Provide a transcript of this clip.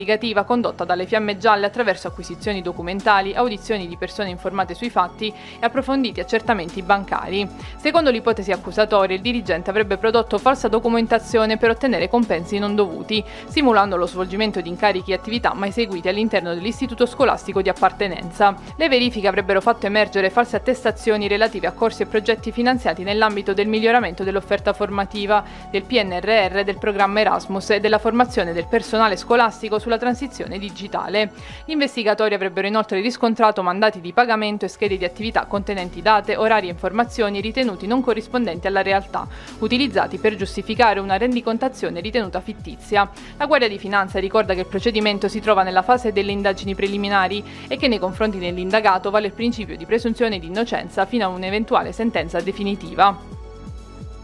investigativa condotta dalle Fiamme Gialle attraverso acquisizioni documentali, audizioni di persone informate sui fatti e approfonditi accertamenti bancari. Secondo l'ipotesi accusatoria, il dirigente avrebbe prodotto falsa documentazione per ottenere compensi non dovuti, simulando lo svolgimento di incarichi e attività mai eseguiti all'interno dell'istituto scolastico di appartenenza. Le verifiche avrebbero fatto emergere false attestazioni relative a corsi e progetti finanziati nell'ambito del miglioramento dell'offerta formativa, del PNRR, del programma Erasmus e della formazione del personale scolastico sulla transizione digitale. Gli investigatori avrebbero inoltre riscontrato mandati di pagamento e schede di attività contenenti date, orari e informazioni ritenuti non corrispondenti alla realtà, utilizzati per giustificare una rendicontazione ritenuta fittizia. La Guardia di Finanza ricorda che il procedimento si trova nella fase delle indagini preliminari e che nei confronti dell'indagato vale il principio di presunzione di innocenza fino a un'eventuale sentenza definitiva.